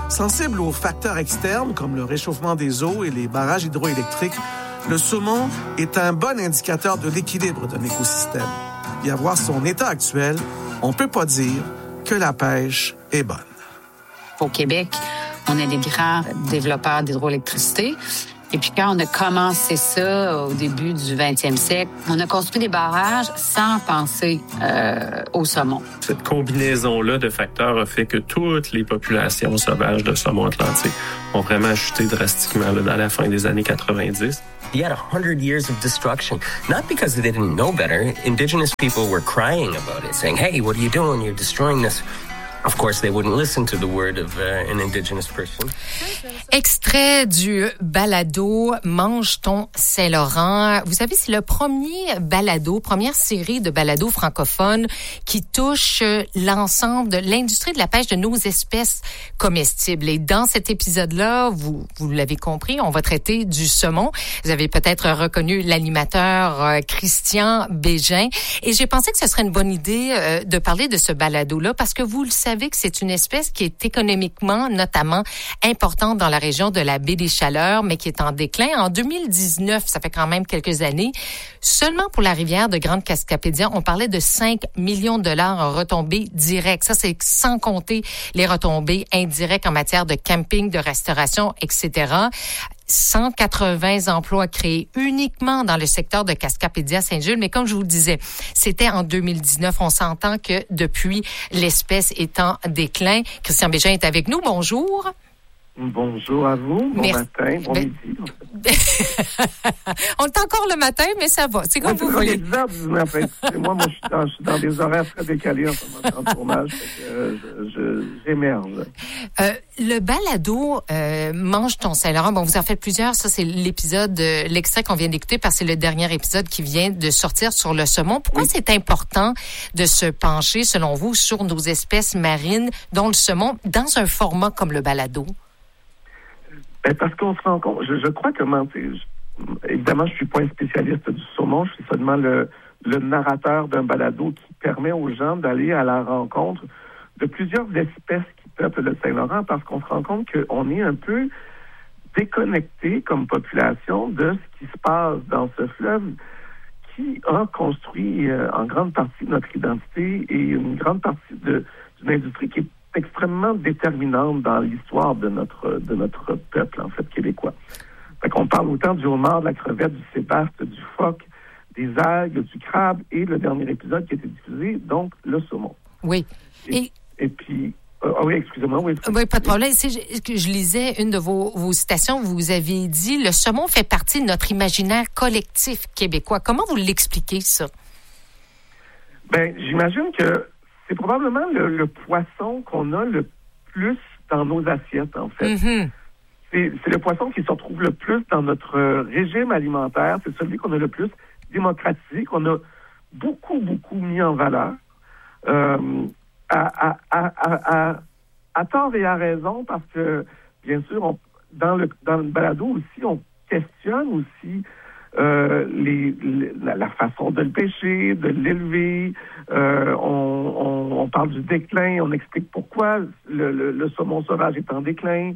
Sensible aux facteurs externes comme le réchauffement des eaux et les barrages hydroélectriques, le saumon est un bon indicateur de l'équilibre d'un écosystème. Et à voir son état actuel, on peut pas dire que la pêche est bonne. Au Québec, on est des grands développeurs d'hydroélectricité. Et puis quand on a commencé ça au début du 20e siècle, on a construit des barrages sans penser au saumon. Cette combinaison-là de facteurs a fait que toutes les populations sauvages de saumon atlantique ont vraiment chuté drastiquement là, dans la fin des années 90. You had 100 years of destruction, not because they didn't know better. Indigenous people were crying about it, saying, hey, what are you doing? You're destroying this. Of course, they wouldn't listen to the word of an indigenous person. Extrait du balado Mange ton Saint-Laurent. Vous savez, c'est le première série de balados francophones qui touche l'ensemble de l'industrie de la pêche de nos espèces comestibles. Et dans cet épisode-là, vous l'avez compris, on va traiter du saumon. Vous avez peut-être reconnu l'animateur Christian Bégin. Et j'ai pensé que ce serait une bonne idée de parler de ce balado-là parce que vous le savez que c'est une espèce qui est économiquement, notamment, importante dans la région de la baie des Chaleurs, mais qui est en déclin. En 2019, ça fait quand même quelques années, seulement pour la rivière de Grande-Cascapédia, on parlait de 5 millions de dollars en retombées directes. Ça, c'est sans compter les retombées indirectes en matière de camping, de restauration, etc. 180 emplois créés uniquement dans le secteur de Cascapédia-Saint-Jules. Mais comme je vous le disais, c'était en 2019. On s'entend que depuis, l'espèce est en déclin. Christian Bégin est avec nous. Bonjour. Bonjour à vous. Bon matin, bon midi. On est encore le matin, mais ça va. C'est comme vous voulez. Il est 10 heures du matin. Moi, je suis dans des horaires très décalés en ce moment en tournage. J'émerge. Le balado Mange ton Saint-Laurent, bon, vous en faites plusieurs. Ça, c'est l'épisode, l'extrait qu'on vient d'écouter parce que c'est le dernier épisode qui vient de sortir sur le saumon. Pourquoi c'est important de se pencher, selon vous, sur nos espèces marines, dont le saumon, dans un format comme le balado? Parce qu'on se rend compte, je crois que, évidemment, je suis pas un spécialiste du saumon, je suis seulement le narrateur d'un balado qui permet aux gens d'aller à la rencontre de plusieurs espèces qui peuplent le Saint-Laurent, parce qu'on se rend compte qu'on est un peu déconnecté comme population de ce qui se passe dans ce fleuve qui a construit en grande partie notre identité et une grande partie d'une industrie qui est extrêmement déterminante dans l'histoire de notre peuple, en fait, québécois. Fait qu'on parle autant du homard, de la crevette, du sébaste, du phoque, des algues, du crabe, et le dernier épisode qui a été diffusé, donc le saumon. Oui. Et puis... oui, excusez-moi. Oui, pas de problème. Je lisais une de vos citations. Vous avez dit « Le saumon fait partie de notre imaginaire collectif québécois ». Comment vous l'expliquez, ça? J'imagine que c'est probablement le poisson qu'on a le plus dans nos assiettes, en fait. Mm-hmm. C'est le poisson qui se retrouve le plus dans notre régime alimentaire. C'est celui qu'on a le plus démocratisé, qu'on a beaucoup, beaucoup mis en valeur. À tort et à raison, parce que, bien sûr, dans le balado aussi, on questionne aussi la façon de le pêcher, de l'élever. On parle du déclin, on explique pourquoi le saumon sauvage est en déclin.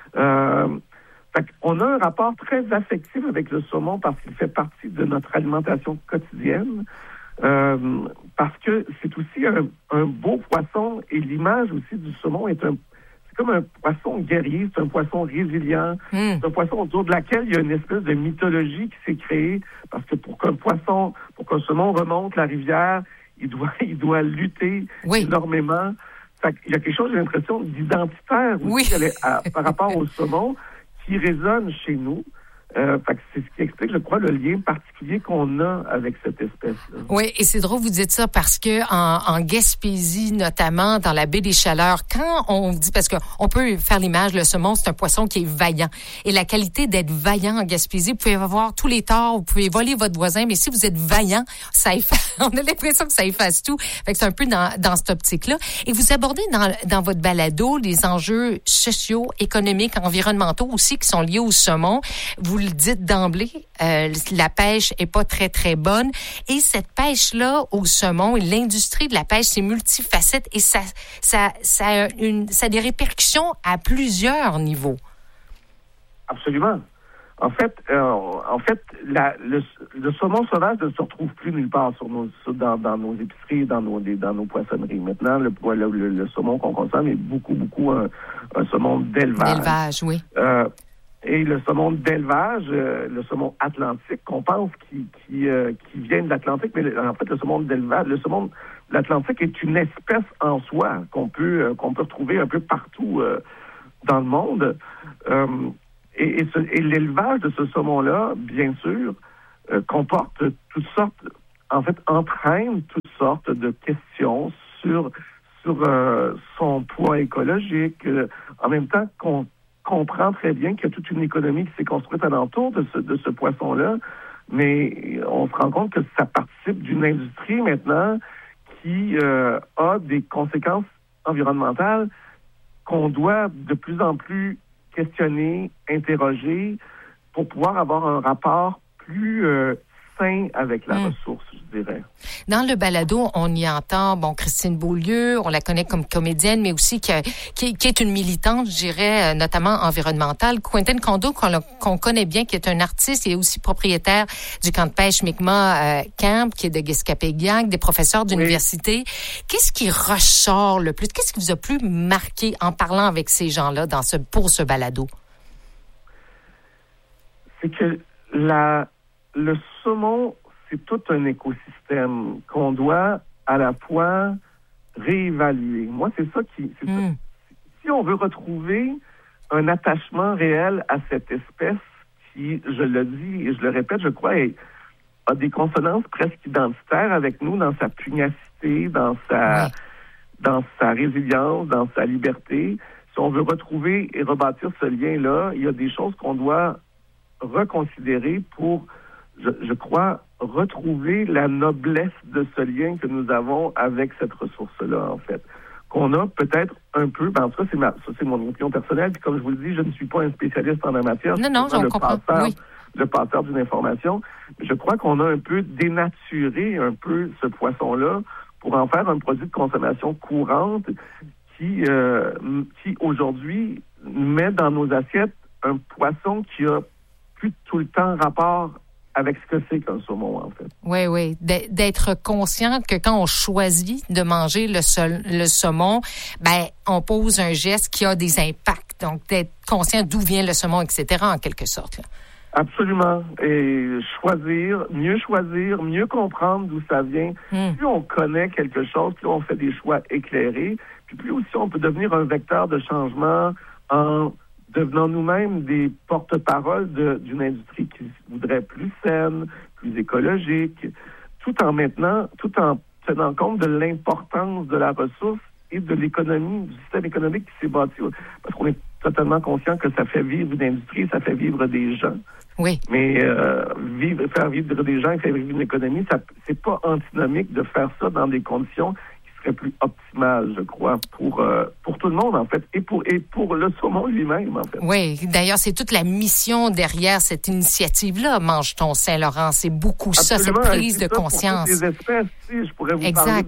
On a un rapport très affectif avec le saumon parce qu'il fait partie de notre alimentation quotidienne. Parce que c'est aussi un beau poisson, et l'image aussi du saumon c'est comme un poisson guerrier, c'est un poisson résilient, c'est un poisson autour de laquelle il y a une espèce de mythologie qui s'est créée, parce que pour qu'un saumon remonte la rivière, il doit lutter énormément. Il y a quelque chose, j'ai l'impression, d'identitaire aussi par rapport au saumon qui résonne chez nous. C'est ce qui explique, je crois, le lien particulier qu'on a avec cette espèce-là. Oui, et c'est drôle vous dites ça parce que en Gaspésie, notamment dans la baie des Chaleurs, quand on dit, parce qu'on peut faire l'image, le saumon, c'est un poisson qui est vaillant. Et la qualité d'être vaillant en Gaspésie, vous pouvez avoir tous les torts, vous pouvez voler votre voisin, mais si vous êtes vaillant, on a l'impression que ça efface tout. Fait que c'est un peu dans cette optique-là. Et vous abordez dans votre balado les enjeux sociaux, économiques, environnementaux aussi qui sont liés au saumon. Vous le dites d'emblée, la pêche est pas très, très bonne. Et cette pêche-là au saumon, et l'industrie de la pêche, c'est multifacette et ça a des répercussions à plusieurs niveaux. Absolument. En fait, le saumon sauvage ne se retrouve plus nulle part dans nos épiceries, dans nos poissonneries. Maintenant, le saumon qu'on consomme est beaucoup un saumon d'élevage. D'élevage, oui. Et le saumon d'élevage, le saumon atlantique, qu'on pense qui vient de l'Atlantique, mais en fait, le saumon d'élevage, le saumon de l'Atlantique est une espèce en soi qu'on peut retrouver un peu partout dans le monde. Et l'élevage de ce saumon-là, bien sûr, comporte toutes sortes, en fait, entraîne toutes sortes de questions sur son poids écologique. En même temps qu'on comprend très bien qu'il y a toute une économie qui s'est construite alentour de ce poisson-là, mais on se rend compte que ça participe d'une industrie maintenant qui a des conséquences environnementales qu'on doit de plus en plus questionner, interroger, pour pouvoir avoir un rapport plus sain avec la ressource, je dirais. Dans le balado, on y entend, Christine Beaulieu, on la connaît comme comédienne, mais aussi qui est une militante, je dirais, notamment environnementale. Quentin Kondo, qu'on connaît bien, qui est un artiste et aussi propriétaire du camp de pêche Mi'kmaq Camp, qui est de Guiskapéguac, des professeurs d'université. Oui. Qu'est-ce qui ressort le plus? Qu'est-ce qui vous a plus marqué en parlant avec ces gens-là pour ce balado? C'est que le saumon, c'est tout un écosystème qu'on doit à la fois réévaluer. Moi, c'est ça. Si on veut retrouver un attachement réel à cette espèce qui, je le dis et je le répète, je crois, a des consonances presque identitaires avec nous dans sa pugnacité, dans sa résilience, dans sa liberté. Si on veut retrouver et rebâtir ce lien-là, il y a des choses qu'on doit reconsidérer pour, je crois, retrouver la noblesse de ce lien que nous avons avec cette ressource-là, en fait. Qu'on a peut-être un peu, en tout cas, c'est mon opinion personnelle, puis comme je vous le dis, je ne suis pas un spécialiste en la matière. Non, j'en comprends. Le passeur d'une information. Je crois qu'on a un peu dénaturé un peu ce poisson-là pour en faire un produit de consommation courante qui aujourd'hui, met dans nos assiettes un poisson qui a plus tout le temps rapport avec ce que c'est qu'un saumon, en fait. Oui. D'être conscient que quand on choisit de manger le saumon, on pose un geste qui a des impacts. Donc, d'être conscient d'où vient le saumon, etc., en quelque sorte. Là. Absolument. Et choisir, mieux comprendre d'où ça vient. Plus on connaît quelque chose, plus on fait des choix éclairés, puis plus aussi on peut devenir un vecteur de changement en devenant nous-mêmes des porte-paroles d'une industrie qui voudrait plus saine, plus écologique, tout en tenant compte de l'importance de la ressource et de l'économie, du système économique qui s'est bâti. Parce qu'on est totalement conscient que ça fait vivre une industrie, ça fait vivre des gens. Oui. Mais faire vivre des gens et faire vivre une économie, c'est pas antinomique de faire ça dans des conditions serait plus optimal, je crois, pour tout le monde, en fait, et pour le saumon lui-même, en fait. Oui, d'ailleurs, c'est toute la mission derrière cette initiative-là, Mange-t-on Saint-Laurent. C'est beaucoup Absolument, ça, cette prise de conscience. Pour toutes les espèces, je pourrais vous parler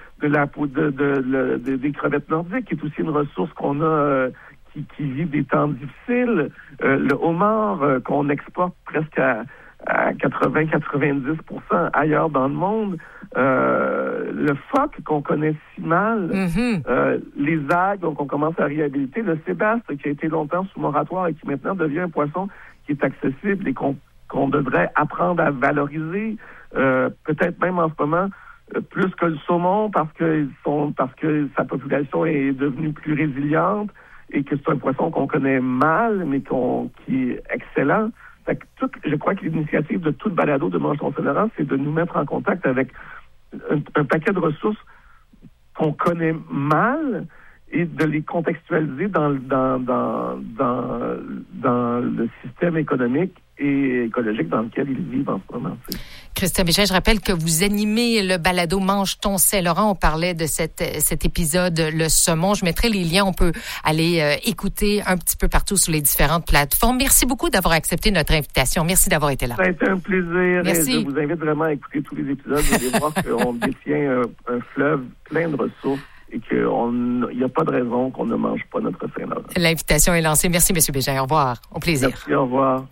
des crevettes nordiques, qui est aussi une ressource qu'on a qui vit des temps difficiles. Le homard, qu'on exporte presque à 80-90% ailleurs dans le monde. Le phoque qu'on connaît si mal, les algues qu'on commence à réhabiliter, le sébaste qui a été longtemps sous moratoire et qui maintenant devient un poisson qui est accessible et qu'on devrait apprendre à valoriser, peut-être même en ce moment plus que le saumon parce que sa population est devenue plus résiliente et que c'est un poisson qu'on connaît mal mais qui est excellent. Fait que je crois que l'initiative de tout le balado de Mange-t-on Saint-Laurent, c'est de nous mettre en contact avec un paquet de ressources qu'on connaît mal et de les contextualiser dans le système économique et écologique dans lequel ils vivent en ce moment. Christian Bégin, je rappelle que vous animez le balado Mange-t-on Saint-Laurent. On parlait de cet épisode, le saumon. Je mettrai les liens. On peut aller écouter un petit peu partout sur les différentes plateformes. Merci beaucoup d'avoir accepté notre invitation. Merci d'avoir été là. Ça a été un plaisir. Merci. Je vous invite vraiment à écouter tous les épisodes. Vous allez voir qu'on détient un fleuve plein de ressources et qu'il n'y a pas de raison qu'on ne mange pas notre Saint-Laurent. L'invitation est lancée. Merci, M. Bégin. Au revoir. Au plaisir. Merci, au revoir.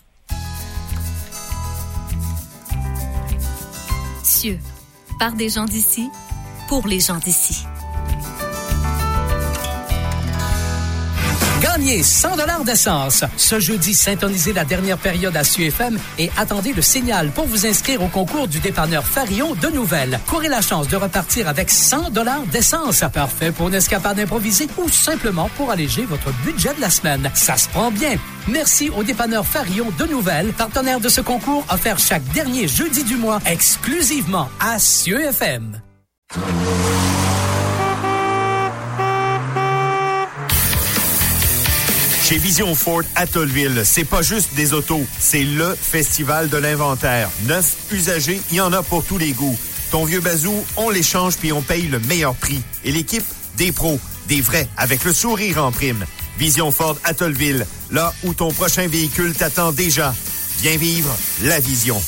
Cieux, par des gens d'ici, pour les gens d'ici. Gagnez 100 $ d'essence. Ce jeudi, syntonisez la dernière période à Cieux FM et attendez le signal pour vous inscrire au concours du dépanneur Farion de Nouvelles. Courez la chance de repartir avec 100 $ d'essence. Parfait pour une escapade improvisée ou simplement pour alléger votre budget de la semaine. Ça se prend bien. Merci au dépanneur Farion de Nouvelles, partenaire de ce concours offert chaque dernier jeudi du mois, exclusivement à Cieux FM. Chez Vision Ford à Tolleville, c'est pas juste des autos, c'est le festival de l'inventaire. Neuf, usagers, il y en a pour tous les goûts. Ton vieux bazou, on l'échange puis on paye le meilleur prix. Et l'équipe, des pros, des vrais, avec le sourire en prime. Vision Ford à Tolleville, là où ton prochain véhicule t'attend déjà. Viens vivre la vision.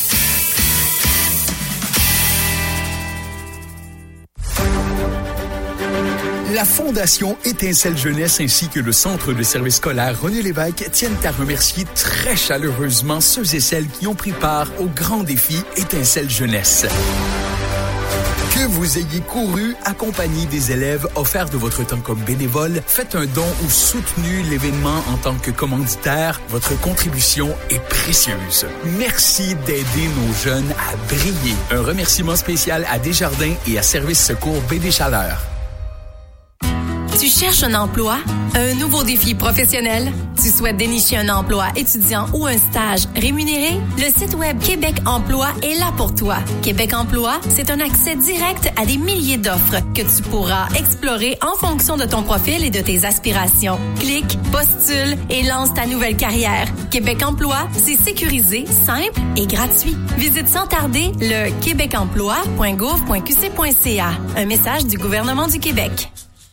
La Fondation Étincelle Jeunesse ainsi que le Centre de services scolaires René Lévesque tiennent à remercier très chaleureusement ceux et celles qui ont pris part au grand défi Étincelle Jeunesse. Que vous ayez couru, accompagné des élèves, offert de votre temps comme bénévole, fait un don ou soutenu l'événement en tant que commanditaire, votre contribution est précieuse. Merci d'aider nos jeunes à briller. Un remerciement spécial à Desjardins et à Service Secours BD Chaleur. Tu cherches un emploi? Un nouveau défi professionnel? Tu souhaites dénicher un emploi étudiant ou un stage rémunéré? Le site web Québec Emploi est là pour toi. Québec Emploi, c'est un accès direct à des milliers d'offres que tu pourras explorer en fonction de ton profil et de tes aspirations. Clique, postule et lance ta nouvelle carrière. Québec Emploi, c'est sécurisé, simple et gratuit. Visite sans tarder le québecemploi.gouv.qc.ca. Un message du gouvernement du Québec.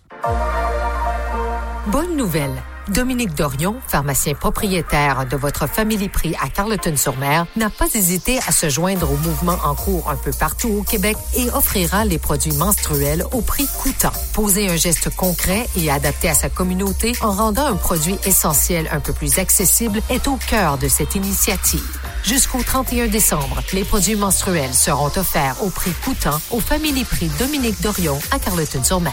Bonne nouvelle. Dominique Dorion, pharmacien propriétaire de votre Family Prix à Carleton-sur-Mer, n'a pas hésité à se joindre au mouvement en cours un peu partout au Québec et offrira les produits menstruels au prix coûtant. Poser un geste concret et adapté à sa communauté en rendant un produit essentiel un peu plus accessible est au cœur de cette initiative. Jusqu'au 31 décembre, les produits menstruels seront offerts au prix coûtant au Family Prix Dominique Dorion à Carleton-sur-Mer.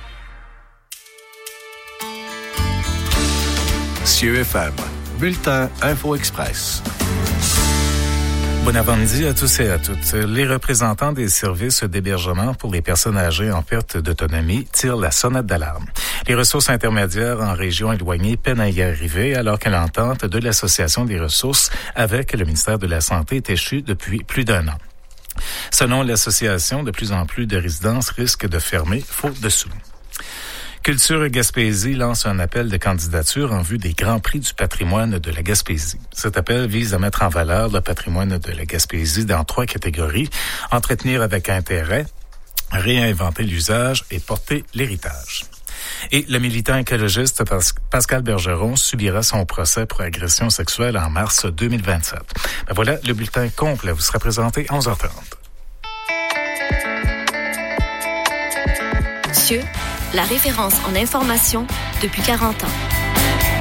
Cieux FM, bulletin Info Express. Bon avant-midi à tous et à toutes. Les représentants des services d'hébergement pour les personnes âgées en perte d'autonomie tirent la sonnette d'alarme. Les ressources intermédiaires en région éloignée peinent à y arriver alors que l'entente de l'Association des ressources avec le ministère de la Santé est échue depuis plus d'1 an. Selon l'association, de plus en plus de résidences risquent de fermer faute de sous. Culture Gaspésie lance un appel de candidature en vue des Grands Prix du patrimoine de la Gaspésie. Cet appel vise à mettre en valeur le patrimoine de la Gaspésie dans 3 catégories: entretenir avec intérêt, réinventer l'usage et porter l'héritage. Et le militant écologiste Pascal Bergeron subira son procès pour agression sexuelle en mars 2027. Ben voilà, le bulletin complet vous sera présenté à 11h30. Cieux, la référence en information depuis 40 ans.